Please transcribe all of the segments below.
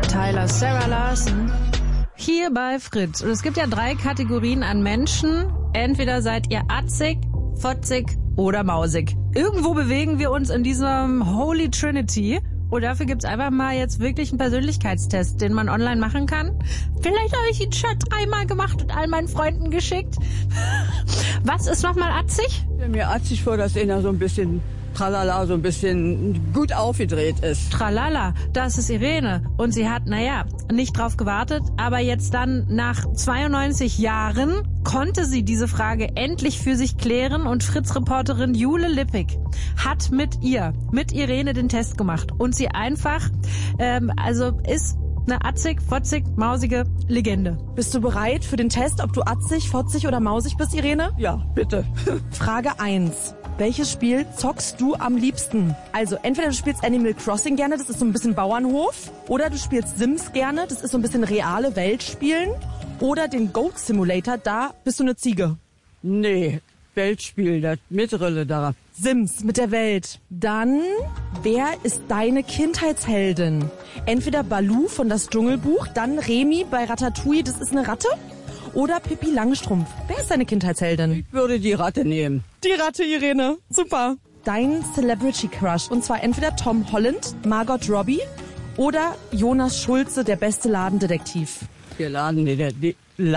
Tyler, Sarah Larson. Hier bei Fritz. Und es gibt ja 3 Kategorien an Menschen. Entweder seid ihr atzig, fotzig oder mausig. Irgendwo bewegen wir uns in diesem Holy Trinity. Und dafür gibt's einfach mal jetzt wirklich einen Persönlichkeitstest, den man online machen kann. Vielleicht habe ich ihn schon 3-mal gemacht und all meinen Freunden geschickt. Was ist nochmal atzig? Ich stelle mir atzig vor, dass einer so ein bisschen tralala, so ein bisschen gut aufgedreht ist. Tralala, das ist Irene. Und sie hat, nicht drauf gewartet, aber jetzt dann nach 92 Jahren konnte sie diese Frage endlich für sich klären und Fritz-Reporterin Jule Lippig hat mit Irene den Test gemacht und sie einfach, ist eine atzig, fotzig, mausige Legende. Bist du bereit für den Test, ob du atzig, fotzig oder mausig bist, Irene? Ja, bitte. Frage 1. Welches Spiel zockst du am liebsten? Also entweder du spielst Animal Crossing gerne, das ist so ein bisschen Bauernhof, oder du spielst Sims gerne, das ist so ein bisschen reale Welt spielen, oder den Goat Simulator, da bist du eine Ziege. Nee, Weltspiel, das Mitrille da. Sims mit der Welt. Dann, wer ist deine Kindheitsheldin? Entweder Baloo von Das Dschungelbuch, dann Remy bei Ratatouille, das ist eine Ratte, oder Pippi Langstrumpf. Wer ist deine Kindheitsheldin? Ich würde die Ratte nehmen. Die Ratte, Irene. Super. Dein Celebrity Crush. Und zwar entweder Tom Holland, Margot Robbie oder Jonas Schulze, der beste Ladendetektiv. Der Ladendetektiv.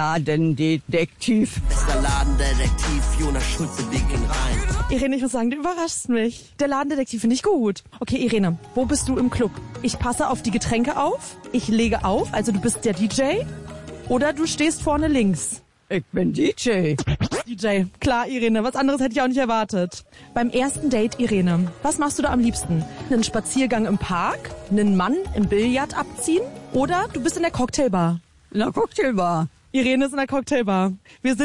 Bester Ladendetektiv, Jonas Schulze, wir gehen rein. Irene, ich muss sagen, du überraschst mich. Der Ladendetektiv finde ich gut. Okay, Irene, wo bist du im Club? Ich passe auf die Getränke auf, ich lege auf, also du bist der DJ, oder du stehst vorne links. Ich bin DJ. DJ, klar, Irene, was anderes hätte ich auch nicht erwartet. Beim ersten Date, Irene, was machst du da am liebsten? Einen Spaziergang im Park, einen Mann im Billard abziehen oder du bist in der Cocktailbar? In der Cocktailbar. Irene ist in der Cocktailbar. Wir sind